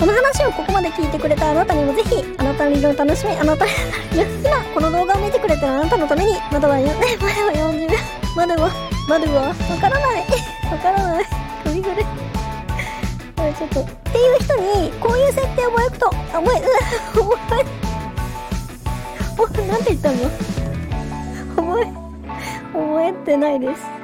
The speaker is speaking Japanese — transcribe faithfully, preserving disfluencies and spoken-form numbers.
この話をここまで聞いてくれたあなたにもぜひ、あなたなりの楽しみ、あなたなりの好きなこの動画を見てくれてるあなたのために、まだはよ、まだはよんじゅう、まだは、まだは、わからない。わからない。グリグリ。ちょっと、っていう人に、こういう設定を覚えくと、あ、覚え、うわ、覚え、お、なんて言ったの？覚え、覚えてないです。